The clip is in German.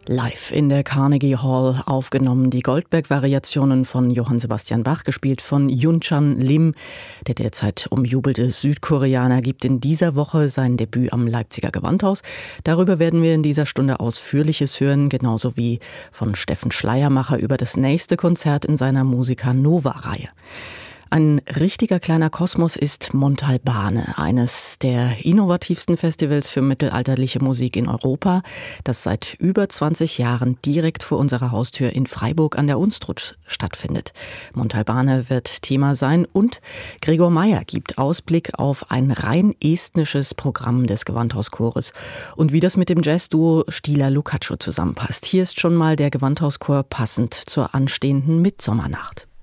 Live in der Carnegie Hall aufgenommen die Goldberg-Variationen von Johann Sebastian Bach, gespielt von Yoon-chan Lim. Der derzeit umjubelte Südkoreaner gibt in dieser Woche sein Debüt am Leipziger Gewandhaus. Darüber werden wir in dieser Stunde Ausführliches hören, genauso wie von Steffen Schleiermacher über das nächste Konzert in seiner Musica Nova-Reihe. Ein richtiger kleiner Kosmos ist Montalbane, eines der innovativsten Festivals für mittelalterliche Musik in Europa, das seit über 20 Jahren direkt vor unserer Haustür in Freiburg an der Unstrut stattfindet. Montalbane wird Thema sein und Gregor Meyer gibt Ausblick auf ein rein estnisches Programm des Gewandhauschores und wie das mit dem Jazzduo Stila Lukács zusammenpasst. Hier ist schon mal der Gewandhauschor passend zur anstehenden Mitsommernacht.